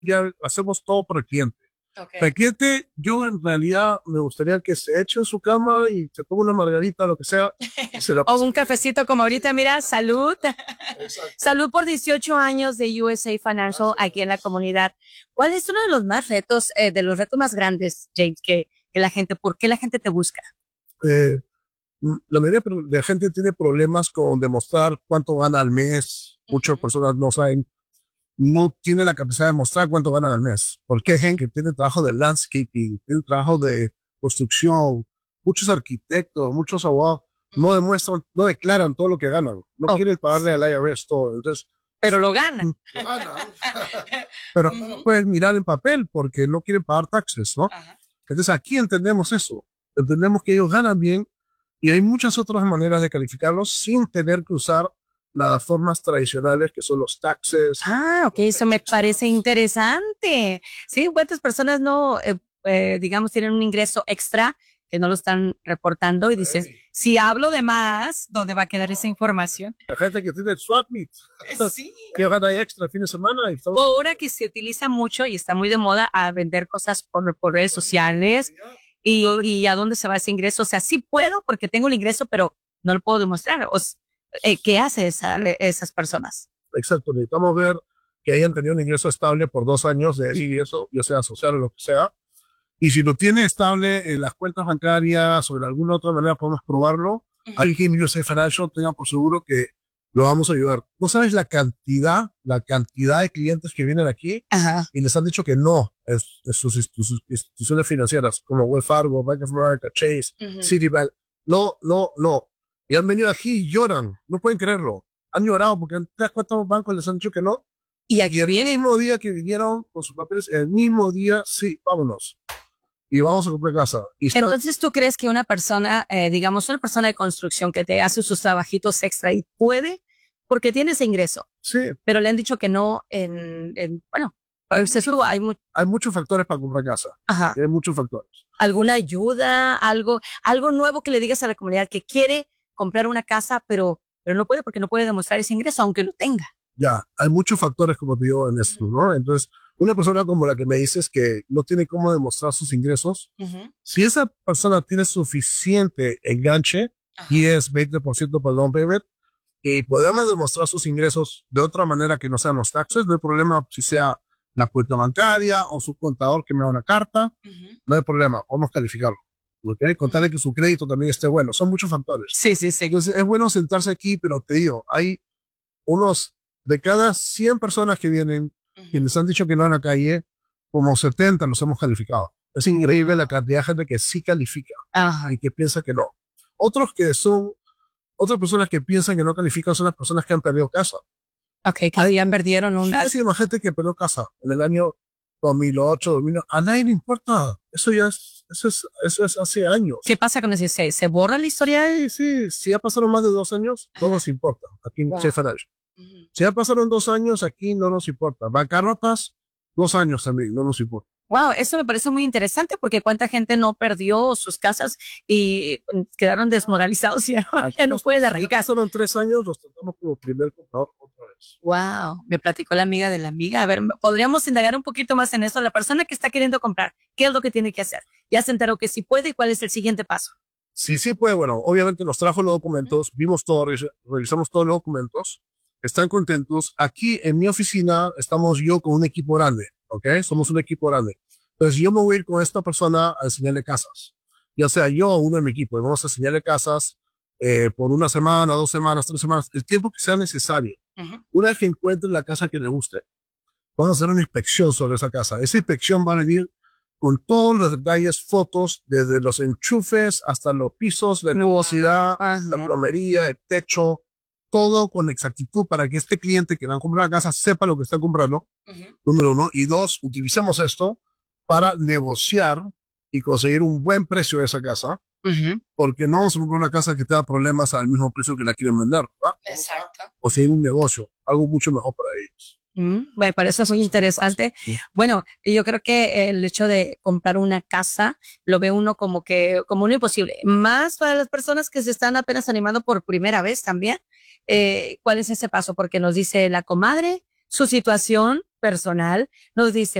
ya hacemos todo por el cliente. Okay. El cliente, yo en realidad me gustaría que se eche en su cama y se tome una margarita, lo que sea, y se la O pase un bien. cafecito como ahorita, mira, salud. Exacto. Salud por 18 años de USA Financial aquí en la comunidad. ¿Cuál es uno de los más retos, de los retos más grandes, James, que la gente, por qué la gente te busca? Eh, la mayoría de la gente tiene problemas con demostrar cuánto gana al mes. Muchas personas no saben, no tienen la capacidad de mostrar cuánto ganan al mes. Porque hay gente que tiene trabajo de landscaping, tiene trabajo de construcción, muchos arquitectos, muchos abogados, no demuestran, no declaran todo lo que ganan. No Oh, quieren pagarle al IRS todo. Entonces, pero lo ganan. pero no lo pueden mirar en papel porque no quieren pagar taxes, ¿no? Ajá. Entonces aquí entendemos eso. Entendemos que ellos ganan bien y hay muchas otras maneras de calificarlos sin tener que usar las formas tradicionales que son los taxes. Ah, ok, eso me parece interesante. Sí, cuántas personas no, digamos, tienen un ingreso extra que no lo están reportando y dices, si hablo de más, ¿dónde va a quedar esa información? La gente que tiene swap meet, Sí. que gana ahí extra el fin de semana. Y O ahora que se utiliza mucho y está muy de moda a vender cosas por redes sociales y a dónde se va ese ingreso. O sea, sí puedo porque tengo el ingreso, pero no lo puedo demostrar. ¿Qué hace esas personas? exacto, necesitamos ver que hayan tenido un ingreso estable por 2 años de y eso, ya sea social o lo que sea. Y si lo tiene estable en las cuentas bancarias o de alguna otra manera podemos probarlo, alguien en USA Financial tenga por seguro que lo vamos a ayudar. No sabes la cantidad de clientes que vienen aquí Ajá. y les han dicho que no es sus instituciones financieras como Wells Fargo, Bank of America, Chase, Citibank. No, no, no. Y han venido aquí y lloran, no pueden creerlo. Han llorado porque cuántos bancos les han dicho que no. Y Y aquí el viene. mismo día que vinieron con sus papeles, el mismo día, sí, vámonos y vamos a comprar casa. Y Entonces, ¿tú crees que una persona, digamos, una persona de construcción que te hace sus trabajitos extra y puede, porque tiene ese ingreso, sí, pero le han dicho que no bueno, pues eso hay muchos factores para comprar casa. ajá, Hay muchos factores. alguna ayuda, algo nuevo que le digas a la comunidad que quiere comprar una casa, pero no puede porque no puede demostrar ese ingreso, aunque lo tenga. Ya, hay muchos factores, como te digo, en esto, ¿no? Entonces, una persona como la que me dices que no tiene cómo demostrar sus ingresos, si esa persona tiene suficiente enganche, y es 20% para el down payment, y podemos demostrar sus ingresos de otra manera que no sean los taxes, no hay problema si sea la cuenta bancaria o su contador que me da una carta, no hay problema, vamos a calificarlo. ¿Okay? Contarle que su crédito también esté bueno, son muchos factores. Sí, sí, sí. Entonces, es bueno sentarse aquí, pero te digo, hay unos de cada 100 personas que vienen y les han dicho que no en la calle, como 70 los hemos calificado. Es increíble la cantidad de gente que sí califica Ajá. y que piensa que no. Otras personas que piensan que no califican son las personas que han perdido casa. Ok, cada día perdieron una. Muchísima gente que perdió casa en el año 2008, 2009. A nadie le importa. Eso es hace años. ¿Qué pasa con eso? ¿Se borra la historia? Sí, sí. Si ya pasaron más de 2 años, no nos importa. Aquí en Chef Financial. Si ya pasaron 2 años, aquí no nos importa. Bancarrotas, 2 años también, no nos importa. Wow, eso me parece muy interesante porque cuánta gente no perdió sus casas y quedaron desmoralizados y ya no pueden arrancar. Pasaron 3 años, los tratamos como primer comprador otra vez. Wow, me platicó la amiga de la amiga. A ver, podríamos indagar un poquito más en eso. La persona que está queriendo comprar, ¿qué es lo que tiene que hacer? Ya se enteró que sí puede y cuál es el siguiente paso. Sí, sí puede. Bueno, obviamente nos trajo los documentos, vimos todo, revisamos todos los documentos, están contentos. Aquí en mi oficina estamos yo con un equipo grande, ¿ok? Somos un equipo grande. Entonces yo me voy a ir con esta persona a enseñarle casas. Ya sea yo o uno de mi equipo, y vamos a enseñarle casas por 1 semana, 2 semanas, 3 semanas, el tiempo que sea necesario. Una vez que encuentre la casa que le guste, vamos a hacer una inspección sobre esa casa. Esa inspección va a venir con todos los detalles, fotos, desde los enchufes hasta los pisos, la nubosidad, la plomería, el techo, todo con exactitud para que este cliente que va a comprar la casa sepa lo que está comprando, número uno. Y dos, utilicemos esto para negociar y conseguir un buen precio de esa casa, porque no vamos a comprar una casa que tenga problemas al mismo precio que la quieren vender, ¿verdad? Exacto. O sea, un negocio, algo mucho mejor para ellos. Me parece muy interesante. Sí. Bueno, yo creo que el hecho de comprar una casa lo ve uno como un imposible. Más para las personas que se están apenas animando por primera vez también. ¿Cuál es ese paso? Porque nos dice la comadre su situación personal, nos dice,